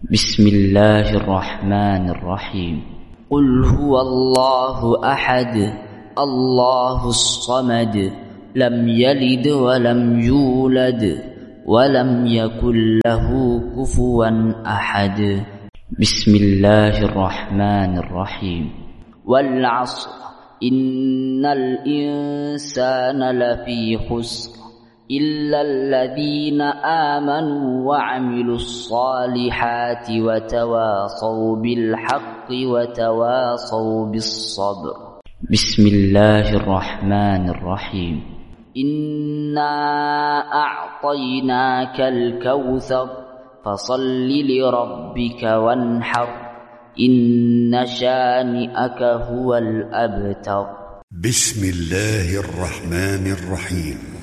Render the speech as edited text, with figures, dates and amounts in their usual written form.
بسم الله الرحمن الرحيم. قل هو الله أحد الله الصمد لم يلد ولم يولد ولم يكن له كفوا أحد. بسم الله الرحمن الرحيم. والعصر إن الإنسان لفي خسر إلا الذين آمنوا وعملوا الصالحات وتواصوا بالحق وتواصوا بالصبر. بسم الله الرحمن الرحيم. إنا أعطيناك الكوثر فصل لربك وانحر إن شانئك هو الأبتر. بسم الله الرحمن الرحيم.